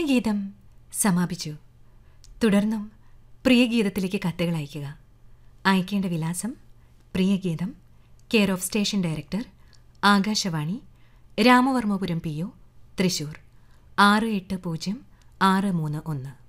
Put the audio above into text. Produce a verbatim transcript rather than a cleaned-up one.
പ്രിയഗീതം സമാപിച്ചു. തുടർന്നും പ്രിയഗീതത്തിലേക്ക് കത്തുകൾ അയയ്ക്കുക. അയക്കേണ്ട വിലാസം: Priyageetham, care of station director, Akashvani, Ramavarmapuram P O, Thrissur ആറ് എട്ട് പൂജ്യം ആറ് മൂന്ന് ഒന്ന്.